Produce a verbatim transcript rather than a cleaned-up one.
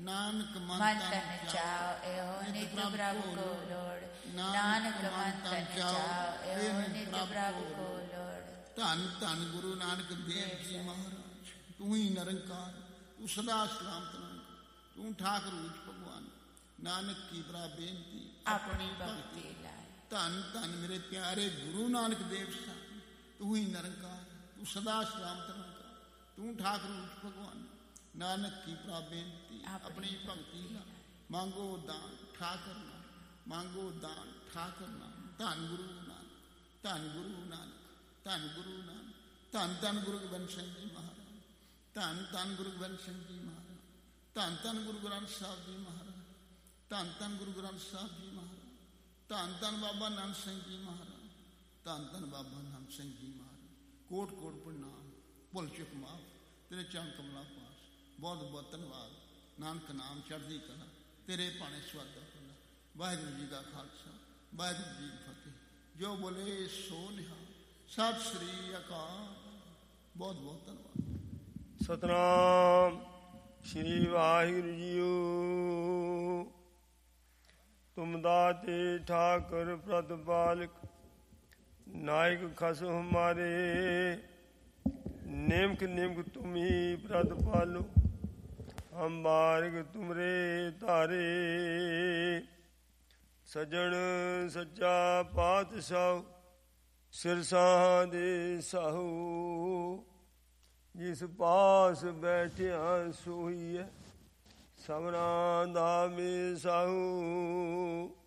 ਨਾਨਕ ਮਨ ਤਨ ਚਾਉ ਇਹੋ ਨਿਤ ਪ੍ਰਭ ਕੋ ਲੋੜ। ਨਾਨਕ ਮਨ ਤਨ ਚਾਉ ਇਹੋ ਨਿਤ ਪ੍ਰਭ ਕੋ ਲੋੜ। ਧੰਨ ਧੰਨ ਗੁਰੂ ਨਾਨਕ ਦੇਵ ਜੀ ਮਹਾਰਾਜ, ਤੂੰ ਹੀ ਨਿਰੰਕਾਰ, ਤੂੰ ਸਦਾ ਸਲਾਮਤ ਨਾਨਕ, ਤੂੰ ਠਾਕੁਰ ਊਚ ਭਗਵਾਨ। ਨਾਨਕ ਕੀ ਬਰਾ ਬੇਨਤੀ ਆਪਣੀ ਭਗਤੀ ਲਾਇ। ਧੰਨ ਧੰਨ ਮੇਰੇ ਪਿਆਰੇ ਗੁਰੂ ਨਾਨਕ ਦੇਵ ਸਾਹਿਬ, ਤੂੰ ਹੀ ਨਿਰੰਕਾਰ, ਤੂੰ ਸਦਾ ਸਲਾਮਤ ਨਾਨਕ, ਤੂੰ ਠਾਕੁਰ ਊਚ ਭਗਵਾਨ। ਨਾਨਕ ਕੀ ਬਰਾ ਬੇਨਤੀ ਆਪਣੀ ਭਗਤੀ ਲਾਇ। ਮੰਗੋ ਦਾਨ ਠਾਕੁਰ ਨਾਨਕ, ਮੰਗੋ ਦਾਨ ਠਾਕੁਰ ਨਾਨਕ। ਧੰਨ ਗੁਰੂ ਨਾਨਕ, ਧੰਨ ਗੁਰੂ ਨਾਨਕ, ਧੰਨ ਗੁਰੂ ਨਾਨਕ। ਧੰਨ ਧੰਨ ਗੁਰੂ ਗੋਬਿੰਦ ਸਿੰਘ ਜੀ ਮਹਾਰਾਜ, ਧੰਨ ਧੰਨ ਗੁਰੂ ਗੋਬਿੰਦ ਸਿੰਘ ਜੀ ਮਹਾਰਾਜ, ਧੰਨ ਧੰਨ ਗੁਰੂ ਗ੍ਰੰਥ ਸਾਹਿਬ ਜੀ ਮਹਾਰਾਜ, ਧੰਨ ਧੰਨ ਗੁਰੂ ਗ੍ਰੰਥ ਸਾਹਿਬ ਜੀ ਮਹਾਰਾਜ, ਧੰਨ ਧੰਨ ਬਾਬਾ ਨੰਦ ਸਿੰਘ ਜੀ ਮਹਾਰਾਜ, ਧੰਨ ਧੰਨ ਬਾਬਾ ਨੰਦ ਸਿੰਘ ਜੀ ਮਹਾਰਾਜ। ਕੋਟ ਕੋਟ ਪ੍ਰਣਾਮ, ਭੁੱਲ ਚੁੱਕ ਮਾਫ, ਤੇਰੇ ਚਰਨ ਕਮਲਾ ਪਾਸ। ਬਹੁਤ ਬਹੁਤ ਧੰਨਵਾਦ। ਨਾਨਕ ਨਾਮ ਚੜ੍ਹਦੀ ਕਲਾ, ਤੇਰੇ ਭਾਣੇ ਸਵਾਦਾ ਭਲਾ। ਵਾਹਿਗੁਰੂ ਜੀ ਦਾ ਖਾਲਸਾ, ਵਾਹਿਗੁਰੂ ਜੀ ਕੀ ਫਤਿਹ। ਜੋ ਬੋਲੇ ਸੋ ਨਿਹਾਲ। ਸਤਿ ਸ੍ਰੀ ਅਕਾਲ। ਬਹੁਤ ਬਹੁਤ ਧੰਨਵਾਦ। ਸਤਿਨਾਮ ਸ਼੍ਰੀ ਵਾਹਿਗੁਰੂ ਜੀਓ। ਤੁਮ ਦਾਤੇ ਠਾਕੁਰ ਪ੍ਰਤਪਾਲਕ, ਨਾਇਕ ਖਸਮ ਹਮਾਰੇ। ਨਿਮਕ ਨਿਮਕ ਤੁਮ ਹੀ ਪ੍ਰਤਪਾਲੋ, ਹਮ ਮਾਰਗ ਤੁਮਰੇ ਧਾਰੇ। ਸਜਣ ਸੱਚਾ ਪਾਤਸ਼ਾਹ, ਸਿਰਸਾਂ ਦੇ ਸਾਹੂ। ਜਿਸ ਪਾਸ ਬੈਠਿਆ ਸੋਈ ਹੈ, ਸਭਨਾਂ ਦਾ ਮੇ ਸਾਹੂ।